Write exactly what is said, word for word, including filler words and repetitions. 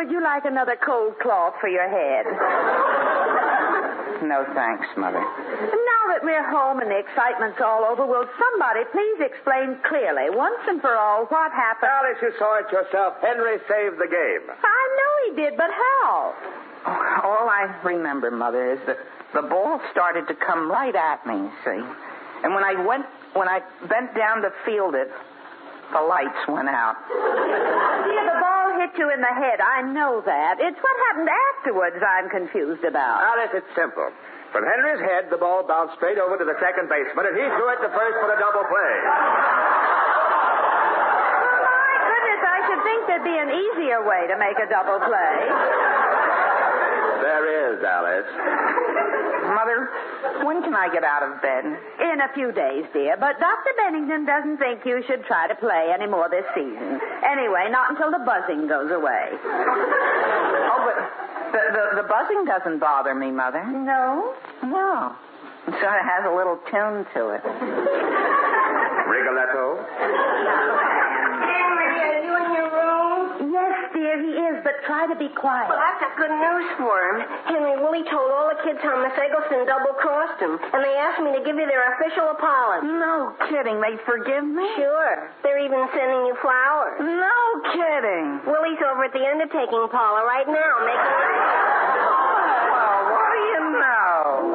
would you like another cold cloth for your head? No, thanks, Mother. Now that we're home and the excitement's all over, will somebody please explain clearly, once and for all, what happened? Alice, you saw it yourself. Henry saved the game. I know he did, but how? All I remember, Mother, is that the ball started to come right at me, see? And when I went, when I bent down to field it, the lights went out. Dear, the ball hit you in the head. I know that. It's what happened afterwards I'm confused about. Alice, it's simple. From Henry's head, the ball bounced straight over to the second baseman, and he threw it to first for a double play. Oh, my goodness, I should think there'd be an easier way to make a double play. There is, Alice. Mother, when can I get out of bed? In a few days, dear. But Doctor Bennington doesn't think you should try to play any more this season. Anyway, not until the buzzing goes away. Oh, but the, the, the buzzing doesn't bother me, Mother. No? No. It sort of has a little tune to it. Rigoletto? Henry, are you in your room? Yes, dear, he is, but try to be quiet. Well, I've got good news for him. Henry, Willie told all the kids how Miss Eggleston double-crossed him, and they asked me to give you their official apology. No kidding. They forgive me? Sure. They're even sending you flowers. No kidding. Willie's over at the undertaking parlor right now making... Well, what do you know?